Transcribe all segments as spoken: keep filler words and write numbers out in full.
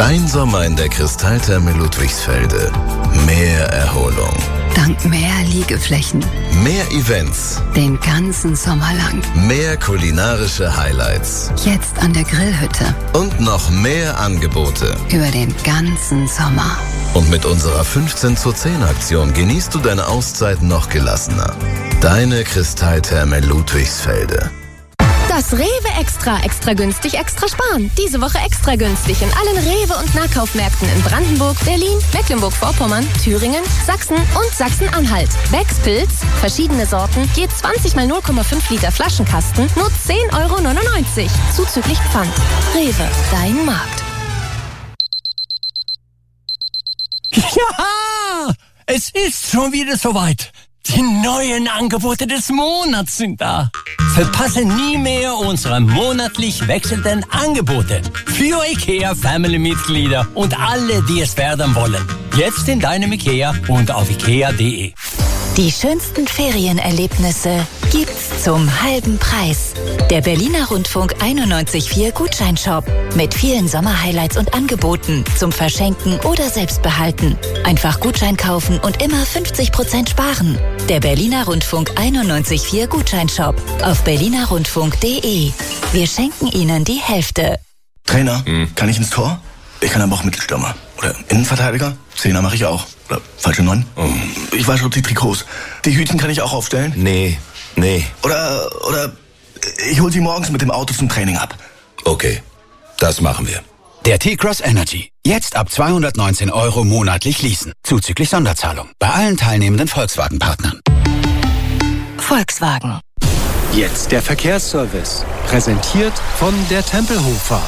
Dein Sommer in der Kristalltherme Ludwigsfelde. Mehr Erholung. Dank mehr Liegeflächen. Mehr Events. Den ganzen Sommer lang. Mehr kulinarische Highlights. Jetzt an der Grillhütte. Und noch mehr Angebote. Über den ganzen Sommer. Und mit unserer fünfzehn zu zehn Aktion genießt du deine Auszeit noch gelassener. Deine Kristalltherme Ludwigsfelde. Das Rewe Extra, extra günstig, extra sparen. Diese Woche extra günstig in allen Rewe- und Nahkaufmärkten in Brandenburg, Berlin, Mecklenburg-Vorpommern, Thüringen, Sachsen und Sachsen-Anhalt. Becks Pilz, verschiedene Sorten, je zwanzig mal null Komma fünf Liter Flaschenkasten, nur zehn Euro neunundneunzig. Zuzüglich Pfand. Rewe, dein Markt. Ja, es ist schon wieder soweit. Die neuen Angebote des Monats sind da. Verpasse nie mehr unsere monatlich wechselnden Angebote für IKEA-Family-Mitglieder und alle, die es werden wollen. Jetzt in deinem IKEA und auf ikea punkt de. Die schönsten Ferienerlebnisse gibt's zum halben Preis. Der Berliner Rundfunk einundneunzig Komma vier Gutscheinshop mit vielen Sommerhighlights und Angeboten zum Verschenken oder Selbstbehalten. Einfach Gutschein kaufen und immer fünfzig Prozent sparen. Der Berliner Rundfunk einundneunzig Komma vier Gutscheinshop auf berliner rundfunk punkt de. Wir schenken Ihnen die Hälfte. Trainer, hm. kann ich ins Tor? Ich kann aber auch Mittelstürmer. Oder Innenverteidiger? Zehner mache ich auch. Oder falsche Neun? Oh. Ich wasche die Trikots. Die Hütchen kann ich auch aufstellen? Nee, nee. Oder, oder ich hol sie morgens mit dem Auto zum Training ab. Okay, das machen wir. Der T-Cross Energy. Jetzt ab zweihundertneunzehn Euro monatlich leasen. Zuzüglich Sonderzahlung. Bei allen teilnehmenden Volkswagen-Partnern. Volkswagen. Jetzt der Verkehrsservice. Präsentiert von der Tempelhofer.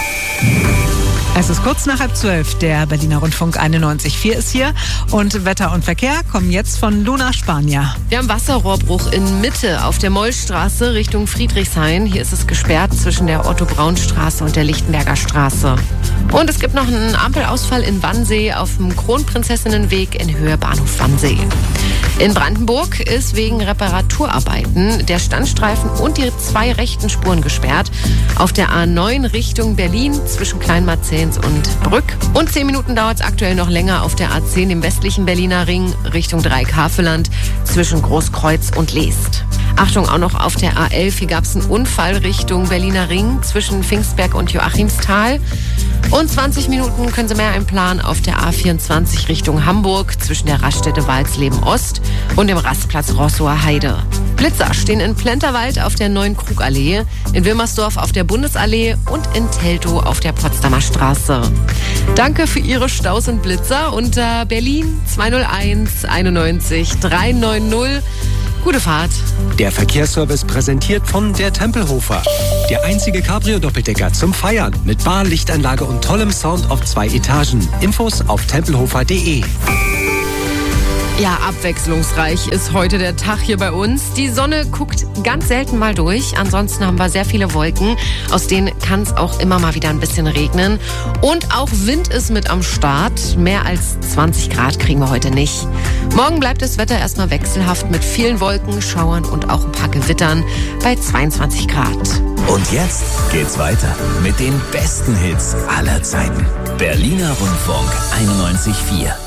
Es ist kurz nach halb zwölf. Der Berliner Rundfunk einundneunzig Komma vier ist hier. Und Wetter und Verkehr kommen jetzt von Luna Spanier. Wir haben Wasserrohrbruch in Mitte auf der Mollstraße Richtung Friedrichshain. Hier ist es gesperrt zwischen der Otto-Braun-Straße und der Lichtenberger Straße. Und es gibt noch einen Ampelausfall in Wannsee auf dem Kronprinzessinnenweg in Höhe Bahnhof Wannsee. In Brandenburg ist wegen Reparaturarbeiten der Standstreifen und die zwei rechten Spuren gesperrt. Auf der A neun Richtung Berlin zwischen Kleinmarzahns und Brück. Und zehn Minuten dauert es aktuell noch länger auf der A zehn im westlichen Berliner Ring Richtung Dreieck-Havelland zwischen Großkreuz und Leest. Achtung, auch noch auf der A elf, hier gab es einen Unfall Richtung Berliner Ring zwischen Pfingstberg und Joachimsthal. Und zwanzig Minuten können Sie mehr einplanen auf der A vierundzwanzig Richtung Hamburg zwischen der Raststätte Walsleben Ost und dem Rastplatz Rossower Heide. Blitzer stehen in Plenterwald auf der Neuen Krugallee, in Wilmersdorf auf der Bundesallee und in Teltow auf der Potsdamer Straße. Danke für Ihre Staus und Blitzer unter Berlin zwei null eins einundneunzig drei neun null. Gute Fahrt. Der Verkehrsservice präsentiert von der Tempelhofer. Der einzige Cabrio-Doppeldecker zum Feiern mit Bar, Lichtanlage und tollem Sound auf zwei Etagen. Infos auf tempelhofer punkt de. Ja, abwechslungsreich ist heute der Tag hier bei uns. Die Sonne guckt ganz selten mal durch. Ansonsten haben wir sehr viele Wolken. Aus denen kann es auch immer mal wieder ein bisschen regnen. Und auch Wind ist mit am Start. Mehr als zwanzig Grad kriegen wir heute nicht. Morgen bleibt das Wetter erstmal wechselhaft mit vielen Wolken, Schauern und auch ein paar Gewittern bei zweiundzwanzig Grad. Und jetzt geht's weiter mit den besten Hits aller Zeiten. Berliner Rundfunk einundneunzig Komma vier.